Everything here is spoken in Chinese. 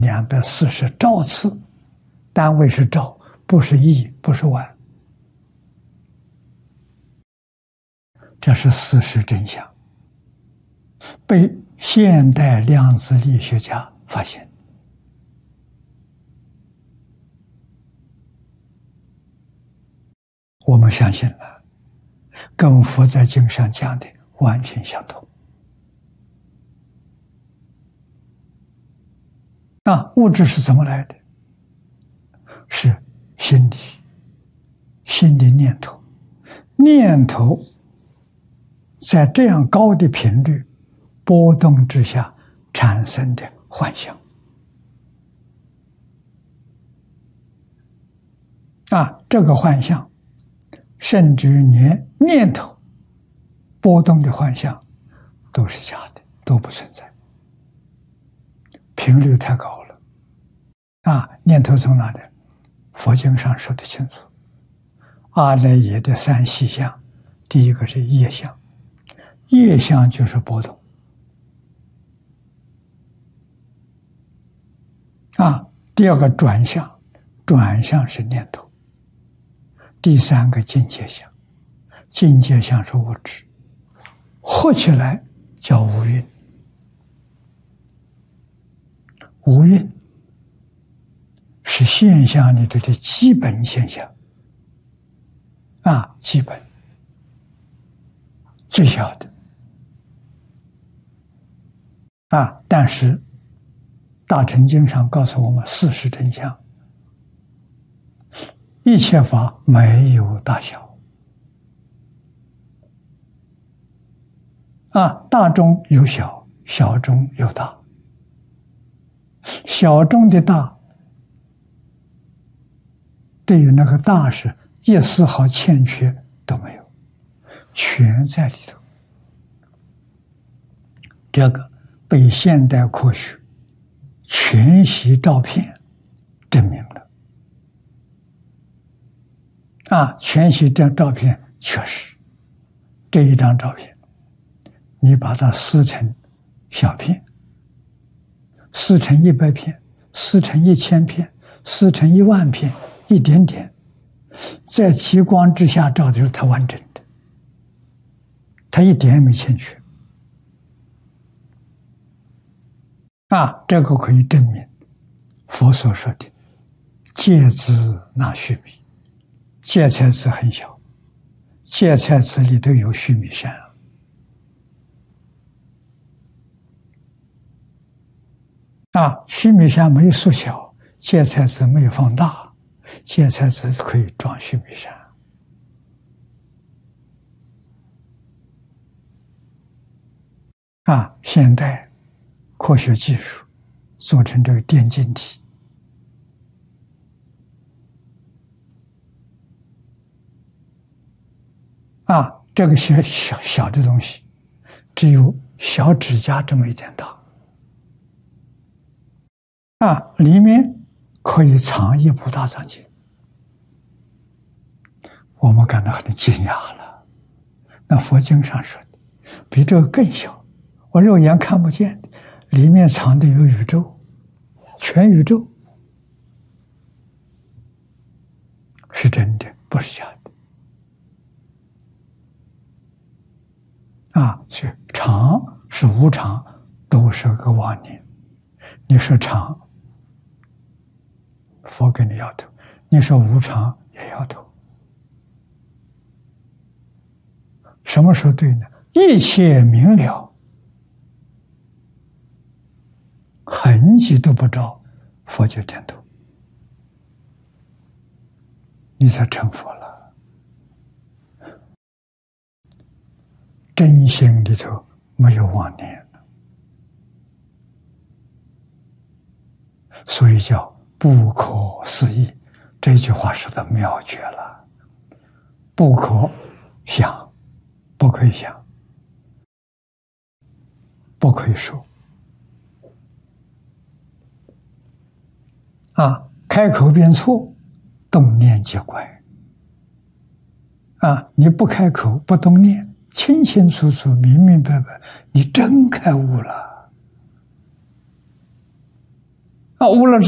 240兆次，单位是兆，不是亿，不是万。这是事实真相，被现代量子力学家发现。我们相信了，跟佛在经上讲的完全相同。物质是怎么来的？是心理念头，念头在这样高的频率波动之下产生的幻象。这个幻象，甚至于连念头波动的幻象都是假的，都不存在。频率太高了。念头从哪来？佛经上说得清楚。阿赖耶的3细相，第一个是业相，业相就是波动。第二个转向，转向是念头。第3个境界相，境界相是物质，合起来叫无蕴。无蕴是现象里头的基本现象，基本最小的但是大乘经上告诉我们事实真相，一切法没有大小，大中有小，小中有大，小中的大对于那个大是一丝毫欠缺都没有，全在里头。这个被现代科学全息照片证明了。全息这张照片确实，这一张照片你把它撕成小片，撕成100片，撕成1000片，撕成10000片，一点点，在极光之下照的时候，它完整的，它一点也没欠缺。这个可以证明佛所说的芥子纳须弥，芥菜籽很小，芥菜籽里头有须弥山。须弥山没有缩小，芥菜籽没有放大，芥菜籽可以装须弥山。现代科学技术做成这个电晶体，这个小的东西只有小指甲这么一点大，里面可以藏一部大藏经，我们感到很惊讶了。那佛经上说的比这个更小，我肉眼看不见的，里面藏的有宇宙，全宇宙，是真的，不是假的。所以常是无常都是个妄念。你说常，佛给你摇头；你说无常也摇头。什么时候对呢？一切明了，痕迹都不着，佛就点头，你才成佛了。真心里头没有妄念，所以叫不可思议。这句话说的妙绝了，不可想，不可以想，不可以说。开口便错，动念皆怪。你不开口不动念，清清楚楚明明白白，你真开悟了。 悟了之